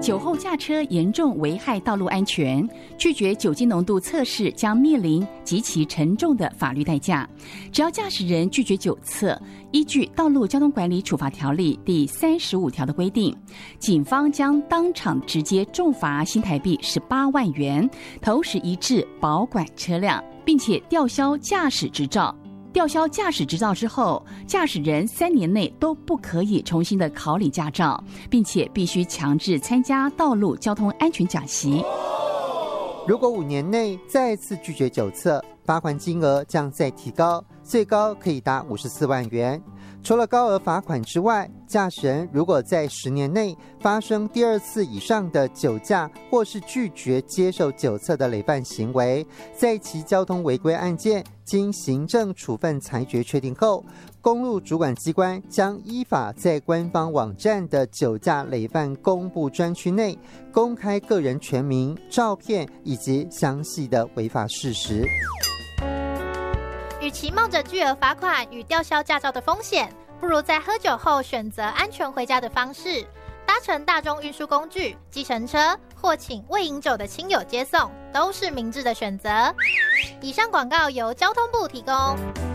酒后驾车严重危害道路安全，拒绝酒精浓度测试将面临极其沉重的法律代价。只要驾驶人拒绝酒测，依据《道路交通管理处罚条例》第35条的规定，警方将当场直接重罚新台币18万元，同时移至保管车辆，并且吊销驾驶执照。吊销驾驶执照之后，驾驶人3年内都不可以重新的考领驾照，并且必须强制参加道路交通安全讲习。 如果5年内再次拒绝酒测，罚款金额将再提高，最高可以达54万元。除了高额罚款之外，驾驶人如果在10年内发生第2次以上的酒驾或是拒绝接受酒测的累犯行为，在其交通违规案件经行政处分裁决确定后，公路主管机关将依法在官方网站的酒驾累犯公布专区内公开个人全名、照片以及详细的违法事实。 与其冒着巨额罚款与吊销驾照的风险，不如在喝酒后选择安全回家的方式，搭乘大众运输工具、计程车或请未饮酒的亲友接送，都是明智的选择。以上广告由交通部提供。